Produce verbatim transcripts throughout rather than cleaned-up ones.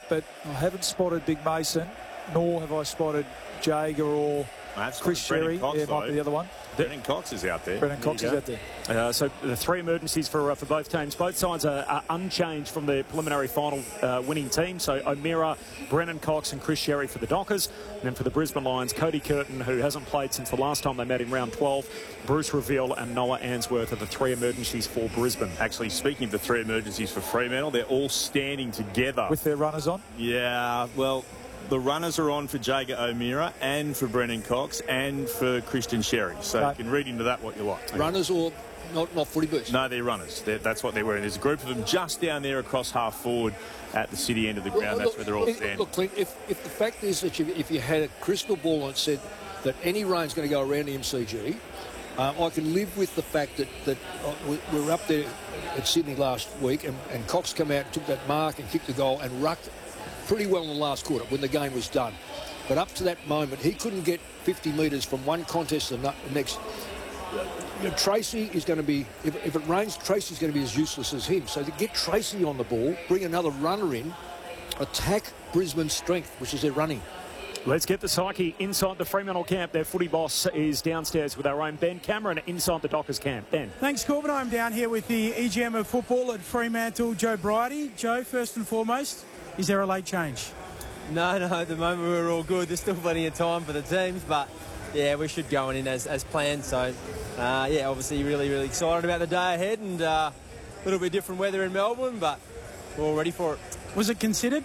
but I haven't spotted Big Mason, nor have I spotted Jaeger or That's Chris Sherry. Cox, yeah, might be the other one. Brennan Cox is out there. Brennan Cox is go. out there. Uh, so the three emergencies for uh, for both teams. Both sides are, are unchanged from the preliminary final uh, winning team. So O'Meara, Brennan Cox and Chris Sherry for the Dockers. And then for the Brisbane Lions, Cody Curtin, who hasn't played since the last time they met in round twelve. Bruce Reveal and Noah Answorth are the three emergencies for Brisbane. Actually, speaking of the three emergencies for Fremantle, they're all standing together. With their runners on? Yeah, well, the runners are on for Jaeger O'Meara and for Brennan Cox and for Christian Sherry. So No. you can read into that what you like. Runners or not, not footy boots? No, they're runners. They're, that's what they're wearing. There's a group of them just down there across half forward at the city end of the ground. Well, that's where they're all if, standing. Look, Clint, if, if the fact is that you, if you had a crystal ball and said that any rain's going to go around the M C G, um, I can live with the fact that, that uh, we, we were up there at Sydney last week and, and Cox came out and took that mark and kicked the goal and rucked pretty well in the last quarter when the game was done. But up to that moment, he couldn't get fifty metres from one contest to the next. You know, Tracy is going to be, if, if it rains, Tracy's going to be as useless as him. So to get Tracy on the ball, bring another runner in, attack Brisbane's strength, which is their running. Let's get the psyche inside the Fremantle camp. Their footy boss is downstairs with our own Ben Cameron inside the Dockers camp. Ben. Thanks, Corbin. I'm down here with the E G M of football at Fremantle, Joe Bridie. Joe, first and foremost, is there a late change? No, no, at the moment we're all good. There's still plenty of time for the teams, but yeah, we should go in as, as planned. So, uh, yeah, obviously really, really excited about the day ahead and a uh, little bit different weather in Melbourne, but we're all ready for it. Was it considered?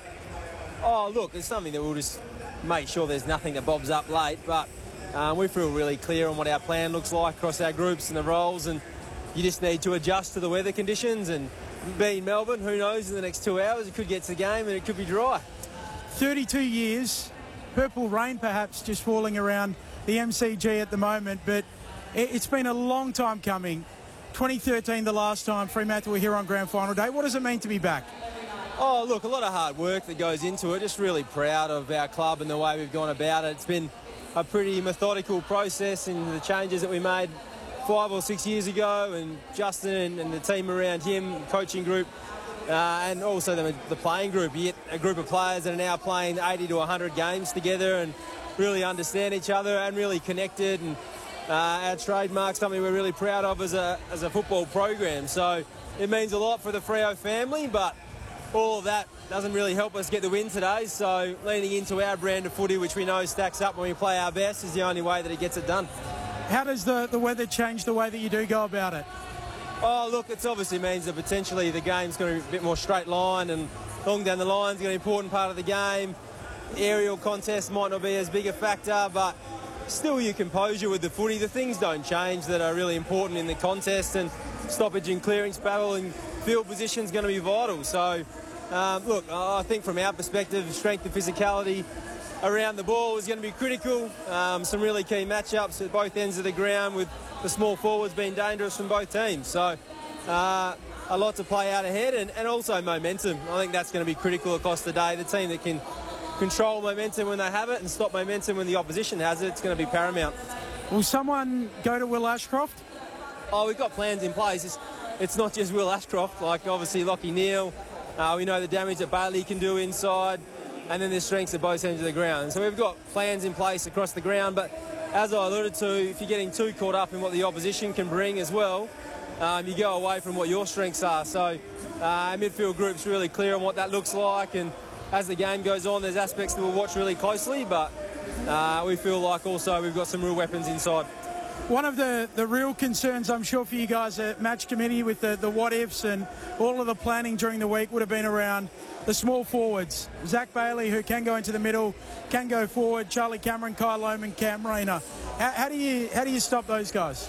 Oh, look, it's something that we'll just make sure there's nothing that bobs up late, but um, we feel really clear on what our plan looks like across our groups and the roles, and you just need to adjust to the weather conditions. And being Melbourne, who knows, in the next two hours it could get to the game and it could be dry. thirty-two years, purple rain perhaps just falling around the M C G at the moment, but it's been a long time coming. twenty thirteen the last time Fremantle were here on grand final day. What does it mean to be back? Oh, look, a lot of hard work that goes into it. Just really proud of our club and the way we've gone about it. It's been a pretty methodical process in the changes that we made five or six years ago, and Justin and the team around him, coaching group, Uh, and also the, the playing group. You get a group of players that are now playing eighty to one hundred games together and really understand each other and really connected. And uh, our trademark, something we're really proud of as a, as a football program. So it means a lot for the Freo family, but all of that doesn't really help us get the win today. So leaning into our brand of footy, which we know stacks up when we play our best, is the only way that it gets it done. How does the, the weather change the way that you do go about it? Oh, look, it obviously means that potentially the game's going to be a bit more straight line, and long down the line is going to be an important part of the game. Aerial contest might not be as big a factor, but still your composure with the footy. The things don't change that are really important in the contest, and stoppage and clearance battle and field position is going to be vital. So, um, look, I think from our perspective, strength and physicality around the ball is going to be critical. Um, some really key matchups at both ends of the ground, with the small forwards being dangerous from both teams. So uh, a lot to play out ahead, and, and also momentum. I think that's going to be critical across the day. The team that can control momentum when they have it and stop momentum when the opposition has it, it's going to be paramount. Will someone go to Will Ashcroft? Oh, we've got plans in place. It's, it's not just Will Ashcroft, like obviously Lachie Neale. Uh, we know the damage that Bailey can do inside, and then there's strengths at both ends of the ground. So we've got plans in place across the ground, but as I alluded to, if you're getting too caught up in what the opposition can bring as well, um, you go away from what your strengths are. So uh, our midfield group's really clear on what that looks like, and as the game goes on, there's aspects that we'll watch really closely, but uh, we feel like also we've got some real weapons inside. One of the, the real concerns, I'm sure, for you guys at match committee with the, the what-ifs and all of the planning during the week would have been around the small forwards. Zach Bailey, who can go into the middle, can go forward. Charlie Cameron, Kyle Lohmann, Cam Rayner. How, how do you how do you stop those guys?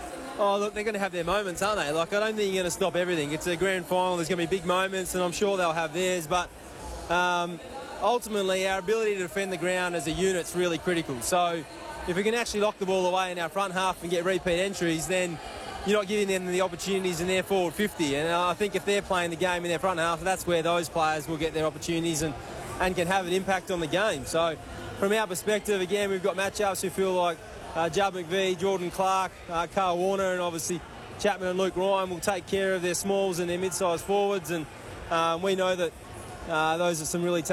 Oh, look, they're going to have their moments, aren't they? Like, I don't think you're going to stop everything. It's a grand final. There's going to be big moments, and I'm sure they'll have theirs. But um, ultimately, our ability to defend the ground as a unit's really critical. So if we can actually lock the ball away in our front half and get repeat entries, then you're not giving them the opportunities in their forward fifty. And I think if they're playing the game in their front half, that's where those players will get their opportunities and, and can have an impact on the game. So from our perspective, again, we've got matchups who feel like uh, Judd McVie, Jordan Clark, uh, Carl Warner, and obviously Chapman and Luke Ryan will take care of their smalls and their mid-sized forwards. And um, we know that uh, those are some really talented